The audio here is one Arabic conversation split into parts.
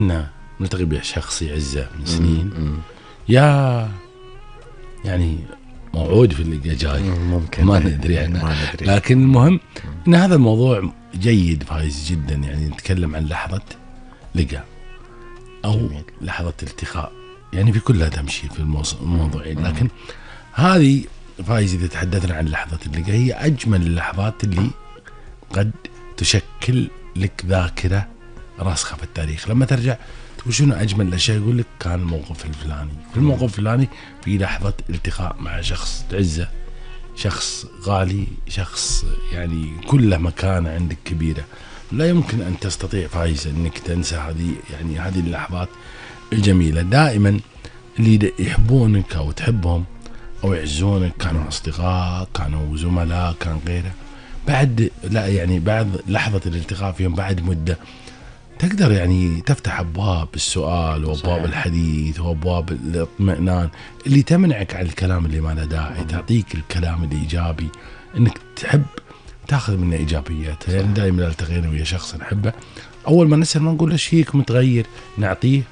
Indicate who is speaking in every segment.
Speaker 1: إنه نلتقي بشخص يعزه من سنين يا يعني موعود في اللي جاي
Speaker 2: ممكن
Speaker 1: ما ندري يعني.
Speaker 2: ما ندري.
Speaker 1: لكن المهم ان هذا الموضوع جيد فايز جدا، يعني نتكلم عن لحظة لقاء او
Speaker 2: جميل.
Speaker 1: لحظة التقاء، يعني في كلها تمشي في الموضوعين. لكن هذه فايز اذا تحدثنا عن لحظة اللقاء هي اجمل اللحظات اللي قد تشكل لك ذاكرة راسخة في التاريخ. لما ترجع تقول شنو أجمل الأشياء، يقول لك كان الموقف الفلاني، في الموقف الفلاني في لحظة التقاء مع شخص تعزه، شخص غالي، شخص يعني كله مكانة عندك كبيرة. لا يمكن أن تستطيع فايز أنك تنسى هذه اللحظات الجميلة. دائما اللي يحبونك أو تحبهم أو يعزونك كانوا أصدقاء، كانوا زملاء، كان غيره، بعد لا يعني بعد لحظة الالتقاء فيهم بعد مدة تقدر يعني تفتح أبواب السؤال وأبواب الحديث وأبواب الاطمئنان اللي تمنعك عن الكلام اللي ما له داعي، تعطيك الكلام الإيجابي إنك تحب تاخذ منه إيجابيات. يعني دائما التقينا ويا شخص نحبه أول ما نسأل ما نقول له شيك متغير، نعطيه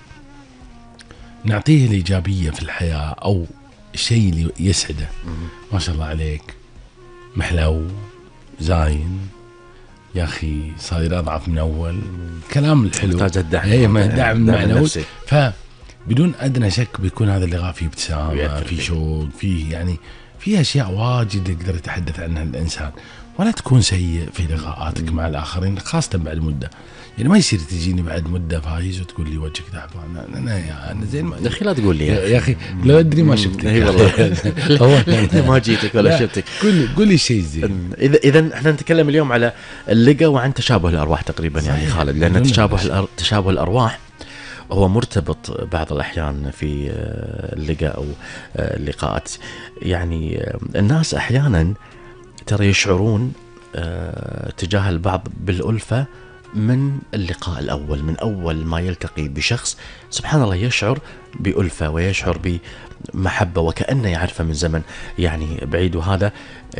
Speaker 1: الإيجابية في الحياة أو الشيء اللي يسعده. ما شاء الله عليك محلو زاين يا أخي، صاير أضعف من أول، كلام الحلو
Speaker 2: محتاج الدعم،
Speaker 1: دعم معنوي. فبدون أدنى شك بيكون هذا اللقاء فيه ابتسامة، فيه شوق، فيه يعني فيه أشياء واجد يقدر يتحدث عنها الإنسان. ولا تكون سيء في لقاءاتك مع الآخرين خاصة بعد مدة. يعني ما يصير تجيني بعد مدة فايز وتقول لي وجهك تعبان. أنا زين
Speaker 2: يا أخي لا تقول لي
Speaker 1: يا أخي لو أدري ما شفتك.
Speaker 2: اي والله ما جيتك ولا شفتك.
Speaker 1: قول لي شيء زين.
Speaker 2: إذا احنا نتكلم اليوم على اللقاء وعن تشابه الأرواح تقريبا يعني خالد، لأن تشابه الأرواح هو مرتبط بعض الأحيان في اللقاء أو اللقاءات. يعني الناس أحيانا ترى يشعرون تجاه البعض بالألفة من اللقاء الأول، من أول ما يلتقي بشخص سبحان الله يشعر بألفة ويشعر بمحبة وكأنه يعرفه من زمن يعني بعيد. وهذا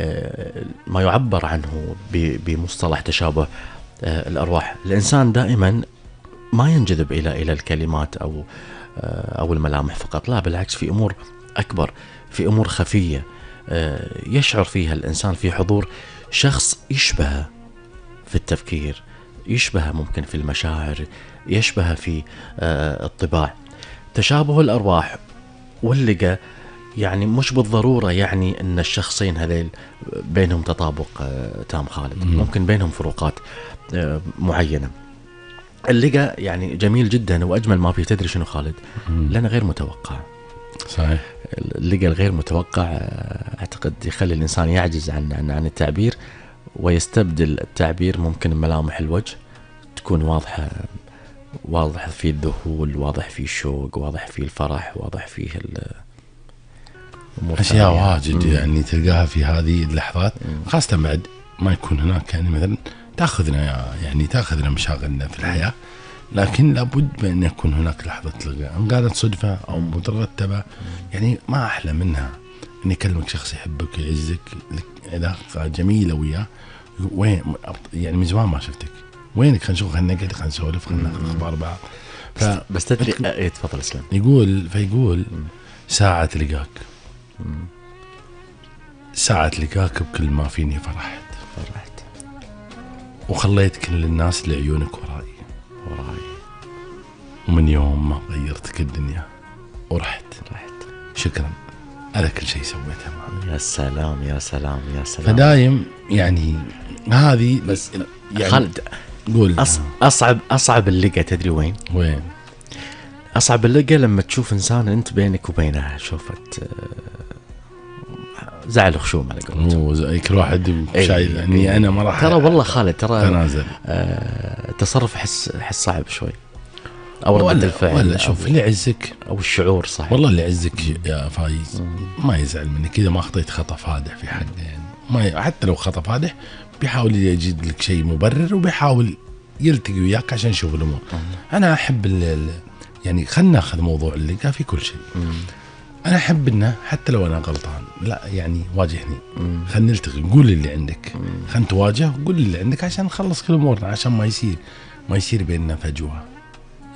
Speaker 2: ما يعبر عنه بمصطلح تشابه الأرواح. الإنسان دائما ما ينجذب إلى الكلمات أو الملامح فقط، لا بالعكس، في أمور أكبر، في أمور خفية يشعر فيها الإنسان في حضور شخص يشبهه في التفكير، يشبهه ممكن في المشاعر، يشبهه في الطباع. تشابه الأرواح واللقاء يعني مش بالضرورة يعني أن الشخصين هذيل بينهم تطابق تام خالد، ممكن بينهم فروقات معينة. اللقاء يعني جميل جدا وأجمل ما فيه تدري شنو خالد؟ لأنه غير متوقع.
Speaker 1: صحيح.
Speaker 2: اللقاء الغير متوقع أعتقد يخلي الإنسان يعجز عن التعبير ويستبدل التعبير. ممكن ملامح الوجه تكون واضح فيه الذهول، واضح فيه الشوق، واضح فيه الفرح، واضح فيه
Speaker 1: أشياء واجد يعني تلقاها في هذه اللحظات، خاصة بعد ما يكون هناك يعني مثلا تأخذنا مشاغلنا في الحياة، لكن لابد بأن يكون هناك لحظة لقاء إن كانت صدفة أو مترتبة. يعني ما أحلى منها أن يكلمك شخص يحبك ويعزك، علاقة جميلة وياه. وين يعني من زمان ما شفتك، وينك؟ خلينا نشوف، خلينا نقعد، خلينا نسولف، خلينا ناخذ أخبار بعض.
Speaker 2: بس تدري تفضل اسلام.
Speaker 1: فيقول ساعة لقاك، ساعة لقاك بكل ما فيني فرحت وخليت كل الناس لعيونك وراي، ومن يوم ما غيرتك الدنيا ورحت شكرا على كل شيء سويته معي.
Speaker 2: يا سلام يا سلام يا سلام.
Speaker 1: فدايم يعني هذه
Speaker 2: بس
Speaker 1: يعني
Speaker 2: خالد
Speaker 1: قول
Speaker 2: أصعب اللقاء تدري وين؟ أصعب اللقاء لما تشوف إنسان أنت بينك وبينه شوفت زعل وخشوم على قولتهم،
Speaker 1: كل واحد شايل يعني أنا ما راح
Speaker 2: ترى والله خالد
Speaker 1: تنازل.
Speaker 2: تصرف أحس صعب شوي، أو ردة الفعل،
Speaker 1: ولا شوف اللي يعزك
Speaker 2: أو الشعور صح.
Speaker 1: والله اللي يعزك يا فايز ما يزعل منك إذا ما أخطيت خطأ فادح في حقه، يعني ما حتى لو خطأ فادح بيحاول يجد لك شيء مبرر وبيحاول يلتقي وياك عشان يشوف الأمور. أنا أحب يعني خلنا ناخذ موضوع اللقاء في كل شيء. أنا أحب إنه حتى لو أنا غلطان لا يعني واجهني، خلنا نلتقي، قول اللي عندك، خلنا نتواجه، قول اللي عندك عشان نخلص كل أمورنا، عشان ما يصير بيننا فجوة.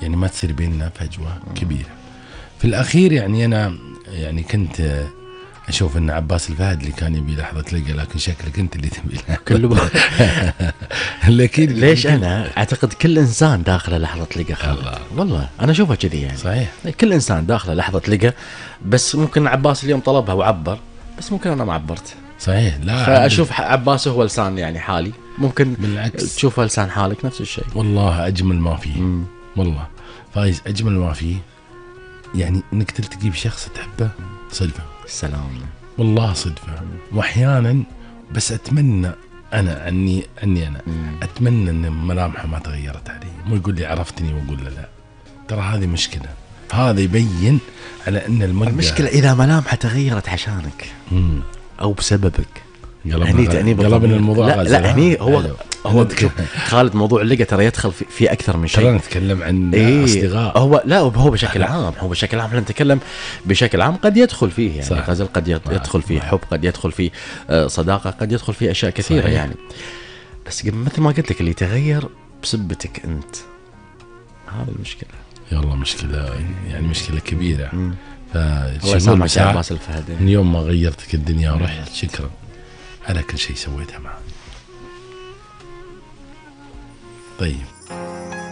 Speaker 1: يعني ما تصير بيننا فجوة كبيرة. في الأخير يعني أنا يعني كنت أشوف أن عباس الفهد اللي كان يبي لحظة لقى، لكن شكلك أنت اللي تبي
Speaker 2: كله
Speaker 1: لكن
Speaker 2: ليش أنا أعتقد كل إنسان داخله لحظة لقى خالد، والله أنا أشوفها كذي يعني.
Speaker 1: صحيح،
Speaker 2: كل إنسان داخله لحظة لقى، بس ممكن عباس اليوم طلبها وعبر، بس ممكن أنا ما عبرت.
Speaker 1: صحيح. لا
Speaker 2: فأشوف عباس هو لسان يعني حالي، ممكن
Speaker 1: بالعكس
Speaker 2: تشوفه لسان حالك نفس الشيء.
Speaker 1: والله أجمل ما فيه. والله فايز أجمل ما فيه يعني إنك تلتقي بشخص تحبه صدفة.
Speaker 2: السلام.
Speaker 1: والله صدفة. وأحيانا بس أتمنى أنا عني أنا أتمنى أن ملامحه ما تغيرت علي، مو يقول لي عرفتني وأقول له لا. ترى هذه مشكلة، هذا يبين على أن
Speaker 2: المشكلة إذا ملامحه تغيرت عشانك أو بسببك.
Speaker 1: قلبنا الموضوع.
Speaker 2: لا هني هو خالد موضوع اللقى ترى يدخل في اكثر من شيء.
Speaker 1: ترى نتكلم عن اصدقاء.
Speaker 2: هو بشكل عام، احنا نتكلم بشكل عام. قد يدخل فيه يعني غزل، قد يدخل فيه حب، قد يدخل فيه صداقه، قد يدخل فيه اشياء كثيره. صحيح. يعني بس مثل ما قلت لك اللي تغير بسبتك انت، هذا المشكله. يلا
Speaker 1: مشكله يعني مشكله كبيره.
Speaker 2: الله يسامحك يا عباس الفهد،
Speaker 1: من يوم ما غيرتك الدنيا ورحت، شكرا على كل شيء سويته معه. طيب